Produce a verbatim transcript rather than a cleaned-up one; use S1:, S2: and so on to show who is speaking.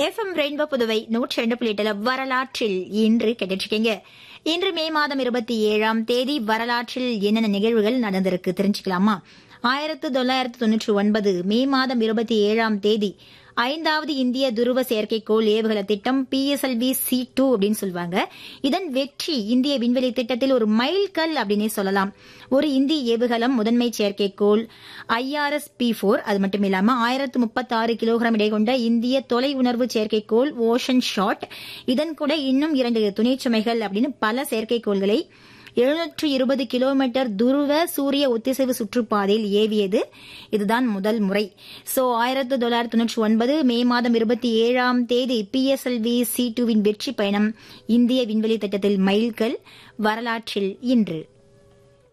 S1: FM rainbow Puduvai நூற்றி ரெண்டு புள்ளி எட்டுல வரலாற்றில் இன்று கேட்டுருக்கீங்க. இன்று மே மாதம் இருபத்தி ஏழாம் தேதி வரலாற்றில் என்னென்ன நிகழ்வுகள் நடந்திருக்கு தெரிஞ்சுக்கலாமா? ஆயிரத்து தொள்ளாயிரத்து தொன்னூற்றி ஒன்பது மே மாதம் இருபத்தி ஏழாம் தேதி ஐந்தாவது இந்திய துருவ செயற்கைக்கோள் ஏவுகணை திட்டம் B S L V C two அப்படின்னு சொல்லுவாங்க. இதன் வெற்றி இந்திய விண்வெளி திட்டத்தில் ஒரு மைல்கல் அப்படின்னே சொல்லலாம். ஒரு இந்திய ஏவுகலம் முதன்மை செயற்கைக்கோள் ஐ ஆர் எஸ் பி போர், அது மட்டும் இல்லாம ஆயிரத்து முப்பத்தி ஆறு கிலோகிராம் எடை கொண்ட இந்திய தொலை உணர்வு செயற்கைக்கோள் ஓஷன் ஷாட், இதன் கூட இன்னும் இரண்டு துணை சுமைகள் அப்படின்னு பல செயற்கைக்கோள்களை எழுநூற்று இருபது கிலோமீட்டர் துருவ சூரிய ஒத்திசைவு சுற்றுப்பாதையில் ஏவியது. இதுதான் முதல் முறை. சோ ஆயிரத்தி தொள்ளாயிரத்தி தொன்னூற்றி ஒன்பது மே மாதம் இருபத்தி ஏழாம் தேதி B S L V C டூவின் வெற்றி பயணம் இந்திய விண்வெளி திட்டத்தில் மைல்கல். வரலாற்றில் இன்று